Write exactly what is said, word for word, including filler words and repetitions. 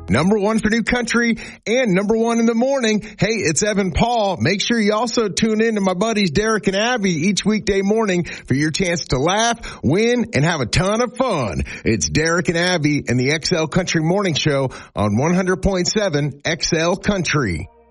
Number one for new country and number one in the morning. Hey, it's Evan Paul. Make sure you also tune in to my buddies Derek and Abby each weekday morning for your chance to laugh, win, and have a ton of fun. It's Derek and Abby and the X L Country Morning Show on one hundred point seven X L Country.